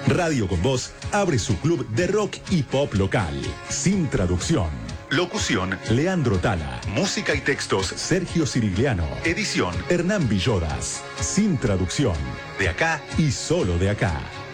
Radio Con Voz abre su club de rock y pop local, sin traducción. Locución, Leandro Tala. Música y textos, Sergio Cirigliano. Edición, Hernán Villodas. Sin traducción. De acá y solo de acá.